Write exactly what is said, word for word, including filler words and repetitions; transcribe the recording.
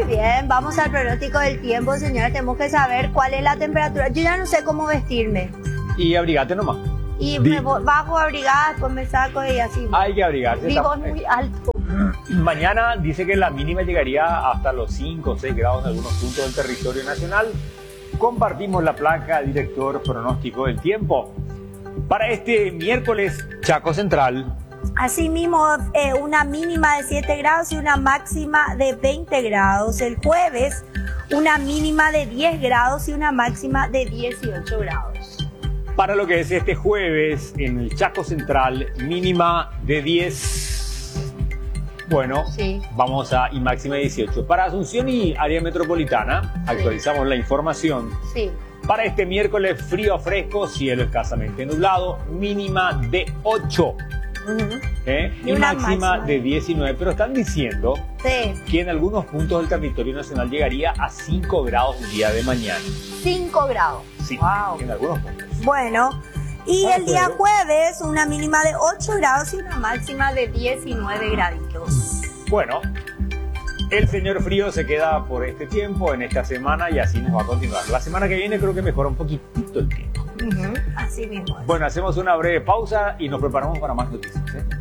bien, vamos al pronóstico del tiempo, señores. Tenemos que saber cuál es la temperatura. Yo ya no sé cómo vestirme. Y abrigate nomás. Y Di- me vo- bajo a abrigar, después me saco y así. Hay que abrigarse. Vivo Está- muy alto. Mañana dice que la mínima llegaría hasta los cinco o seis grados en algunos puntos del territorio nacional. Compartimos la placa, director pronóstico del tiempo. Para este miércoles, Chaco Central. Asimismo, eh, una mínima de siete grados y una máxima de veinte grados. El jueves, una mínima de diez grados y una máxima de dieciocho grados. Para lo que es este jueves, en el Chaco Central, mínima de diez. Bueno, Sí. vamos a y máxima de dieciocho. Para Asunción y área metropolitana, actualizamos la información. Sí. Para este miércoles, frío fresco, cielo escasamente nublado, mínima de ocho. Ujú. ¿eh? Y Y una máxima máxima. de diecinueve. Pero están diciendo Sí. que en algunos puntos del territorio nacional llegaría a cinco grados el día de mañana. cinco grados. Sí, Wow. en algunos puntos. Bueno, y Para el día jueves. jueves, una mínima de ocho grados y una máxima de diecinueve graditos. Bueno, el señor frío se queda por este tiempo, en esta semana, y así nos va a continuar. La semana que viene creo que mejora un poquitito el tiempo. Ujú. Así mismo. es. Bueno, hacemos una breve pausa y nos preparamos para más noticias, ¿eh?